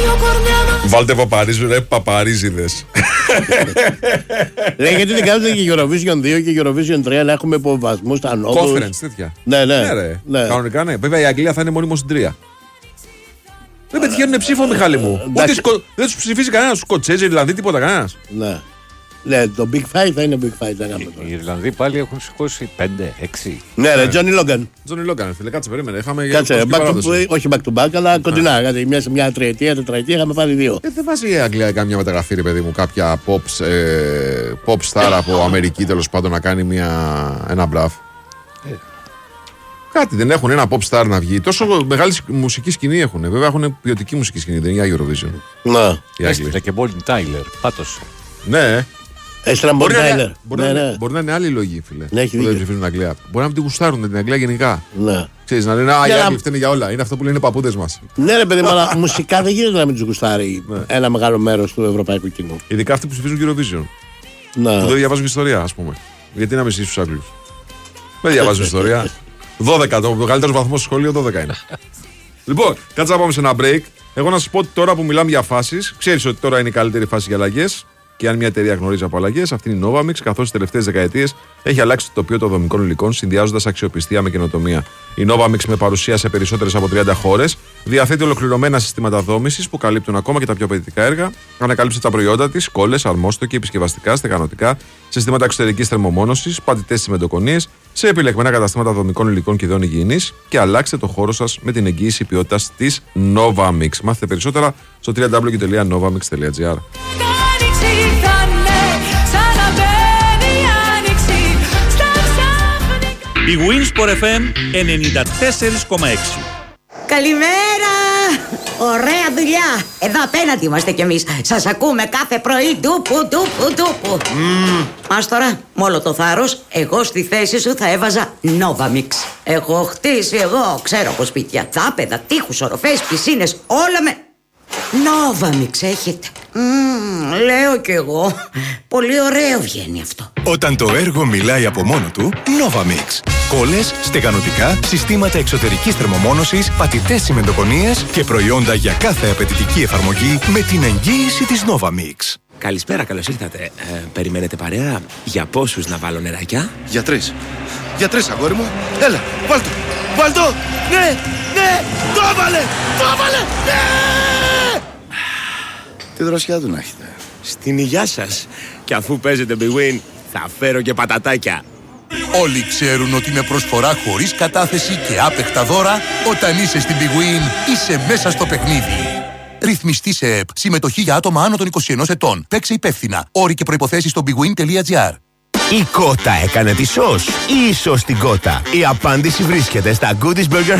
Βάλτε παπαρίζου, ρε παπαρίζιδες. Λέει γιατί δεν κάνετε και Eurovision 2 και Eurovision 3 να έχουμε υποβασμούς στα νόμους. Conference τέτοια. Ναι. Ναι. Κανονικά ναι. Βέβαια η Αγγλία θα είναι μόνιμο στην 3. Δεν πετυχαίνουν ψήφο, Μιχάλη μου. Δεν τους ψηφίζει κανένας, τους Σκοτσέζοι, Ιρλανδοί, τίποτα κανένας. Ναι, το Big Five θα είναι Big Five. Οι Ιρλανδοί πάλι έχουν σηκώσει 5-6. Ναι, ρε, Τζόνι Λόγκαν. Τζόνι Λόγκαν, φίλε, κάτσε, περίμενε. Κάτσε, όχι back to back, αλλά κοντινά. Μια τριετία, τετραετία είχαμε πάρει 2. Δεν βάζει η Αγγλία καμιά μεταγραφή, ρε παιδί μου, κάποια pop star από Αμερική τέλος πάντων να κάνει ένα μπλαφ. Κάτι δεν έχουν, ένα pop star να βγει. Τόσο μεγάλη μουσική σκηνή έχουν. Βέβαια έχουν ποιοτική μουσική σκηνή, δεν είναι για Eurovision. Να. Έστειλε και Bonnie Tyler, πάτωσε. Ναι. Έστειλε Bonnie Tyler. Μπορεί να είναι άλλη λόγοι, φίλε. Ναι, έχει δεν ψηφίζουν την Αγγλία. Μπορεί να μην την γουστάρουν την Αγγλία γενικά. Ναι. Ξέρεις, να λένε οι Άγγλοι φταίνουν για όλα. Είναι αυτό που λένε οι παππούδες μας. Ναι, ρε παιδί, αλλά μουσικά δεν γίνεται να μην του γουστάρει ένα μεγάλο μέρος του ευρωπαϊκού κοινού. Ειδικά αυτοί που ψηφίζουν Eurovision. Ναι. Που δεν διαβάζουν ιστορία, ας πούμε. Γιατί να μισήσεις τους Άγγλους. Δεν διαβάζουν ιστορία. 12, το μεγαλύτερο βαθμό στο σχολείο 12 είναι. Λοιπόν, κάτσε να πάμε σε ένα break. Εγώ να σας πω ότι τώρα που μιλάμε για φάσεις, ξέρεις ότι τώρα είναι η καλύτερη φάση για αλλαγές. Και αν μια εταιρεία γνωρίζει από αλλαγές, αυτή είναι η Novamix, καθώς τις τελευταίες δεκαετίες έχει αλλάξει το τοπίο των δομικών υλικών, συνδυάζοντας αξιοπιστία με καινοτομία. Η Novamix, με παρουσία σε περισσότερες από 30 χώρες, διαθέτει ολοκληρωμένα συστήματα δόμησης που καλύπτουν ακόμα και τα πιο απαιτητικά έργα. Ανακαλύψτε τα προϊόντα της, κόλλες, αρμόστοκοι, επισκευαστικά, στεγανοτικά, συστήματα εξωτερικής θερμομόνωσης, πατητές τσιμεντοκονίες, σε επιλεγμένα καταστήματα δομικών υλικών και ειδών υγιεινής και αλλάξτε το χώρο σας με την εγγύηση ποιότητας της Novamix. Μάθετε περισσότερα στο www.novamix.gr. Η Winsport FM 94,6. Καλημέρα! Ωραία δουλειά! Εδώ απέναντι είμαστε κι εμείς. Σας ακούμε κάθε πρωί. Τούπου. Μας τώρα, με όλο το θάρρος, εγώ στη θέση σου θα έβαζα Novamix. Έχω χτίσει εγώ, ξέρω από σπίτια, δάπεδα, τείχους, οροφές, πισίνες, όλα με Novamix έχετε. Λέω κι εγώ. Πολύ ωραίο βγαίνει αυτό. Όταν το έργο μιλάει από μόνο του, Novamix. Κόλλες, στεγανοτικά, συστήματα εξωτερικής θερμομόνωσης, πατητές τσιμεντοκονίες και προϊόντα για κάθε απαιτητική εφαρμογή με την εγγύηση της Novamix. Καλησπέρα, καλώς ήρθατε. Περιμένετε παρέα? Για πόσους να βάλω νεράκια? Για 3. Για 3, αγόρι μου. Έλα, βάλ' το. Ναι, το έβαλε, ναι! Τι δροσιά του να έχετε. Στην υγειά σας. Και αφού παίζετε Big Win, θα φέρω και πατατάκια. Όλοι ξέρουν ότι με προσφορά χωρίς κατάθεση και άπεχτα δώρα, όταν είσαι στην Big Win, είσαι μέσα στο παιχνίδι. Ρυθμιστή σε ΕΠ. Συμμετοχή για άτομα άνω των 21 ετών. Παίξε υπεύθυνα. Όροι και προϋποθέσεις στο bigwin.gr. Η κότα έκανε τη σως ή η σως την κότα? Η απάντηση βρίσκεται στα Goodies Burger